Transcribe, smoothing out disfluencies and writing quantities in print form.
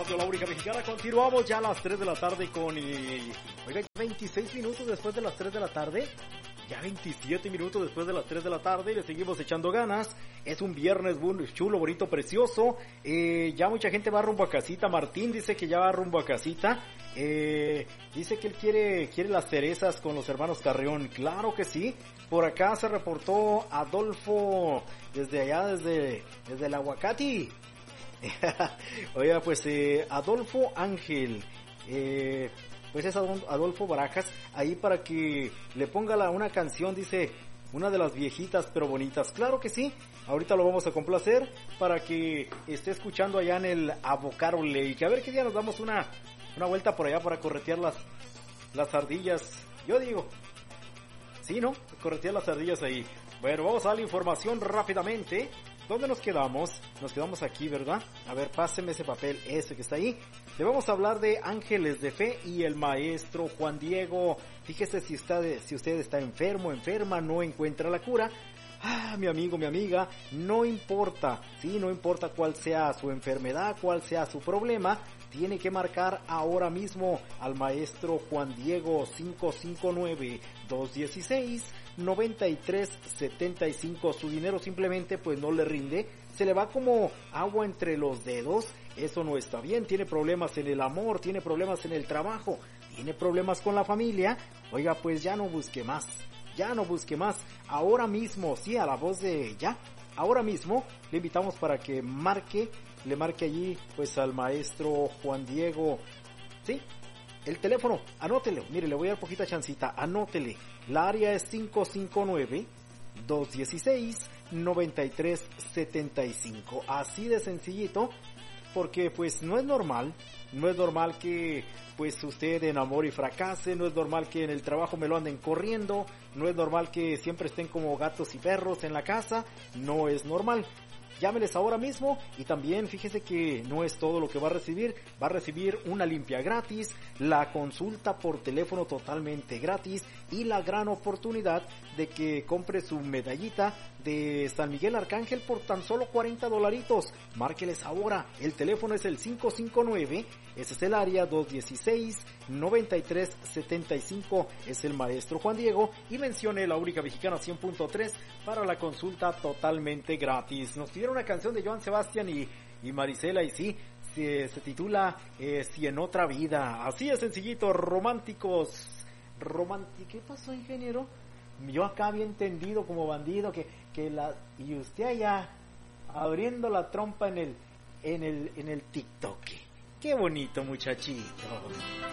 Radio La Única Mexicana. Continuamos ya a las 3 de la tarde con... Oiga, 26 minutos después de las 3 de la tarde. Ya 27 minutos después de las 3 de la tarde y le seguimos echando ganas. Es un viernes chulo, bonito, precioso. Ya mucha gente va rumbo a casita. Martín dice que ya va rumbo a casita. Dice que él quiere las cerezas con los hermanos Carreón. Claro que sí. Por acá se reportó Adolfo desde allá, desde el Aguacate. Oiga, pues Adolfo Ángel. Pues es Adolfo Barajas, ahí para que le ponga una canción, dice, una de las viejitas pero bonitas. Claro que sí, ahorita lo vamos a complacer para que esté escuchando allá en el Avocado Lake. A ver qué día nos damos una vuelta por allá para corretear las ardillas. Yo digo, sí, ¿no? Corretear las ardillas ahí. Bueno, vamos a dar la información rápidamente. ¿Dónde nos quedamos? Nos quedamos aquí, ¿verdad? A ver, páseme ese papel, ese que está ahí. Le vamos a hablar de Ángeles de Fe y el maestro Juan Diego. Fíjese si usted está enfermo, enferma, no encuentra la cura. Mi amigo, mi amiga, no importa, sí, no importa cuál sea su enfermedad, cuál sea su problema, tiene que marcar ahora mismo al maestro Juan Diego 559-216-9375. Su dinero simplemente pues no le rinde, se le va como agua entre los dedos. Eso no está bien. Tiene problemas en el amor, tiene problemas en el trabajo, tiene problemas con la familia. Oiga, pues ya no busque más. Ya no busque más. Ahora mismo, sí, a la voz de ella, ahora mismo le invitamos para que le marque allí pues al maestro Juan Diego. Sí, el teléfono, anótelo. Mire, le voy a dar poquita chancita, anótele. La área es 559-216-9375. Así de sencillito, porque pues no es normal que pues usted en amor y fracase, no es normal que en el trabajo me lo anden corriendo, no es normal que siempre estén como gatos y perros en la casa, no es normal. Llámeles ahora mismo y también fíjese que no es todo lo que va a recibir una limpia gratis, la consulta por teléfono totalmente gratis y la gran oportunidad de que compre su medallita de San Miguel Arcángel por tan solo $40. Márqueles ahora, el teléfono es el 559, ese es el área 216-9375, es el maestro Juan Diego y mencione La Única Mexicana 100.3 para la consulta totalmente gratis. Nos pidieron una canción de Joan Sebastián y Marisela y sí, se titula Si en otra vida. Así de sencillito, románticos. ¿Qué pasó, ingeniero? Yo acá había entendido como bandido y usted allá abriendo la trompa en el TikTok. Qué bonito, muchachito.